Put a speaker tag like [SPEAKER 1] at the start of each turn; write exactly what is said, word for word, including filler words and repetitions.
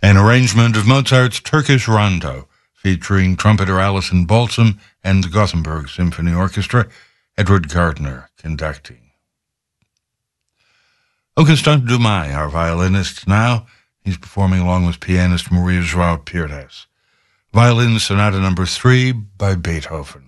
[SPEAKER 1] An arrangement of Mozart's Turkish Rondo, featuring trumpeter Alison Balsam and the Gothenburg Symphony Orchestra, Edward Gardner conducting. Augustin Dumay, our violinist now, he's performing along with pianist Maria João Pires. Violin Sonata number three by Beethoven.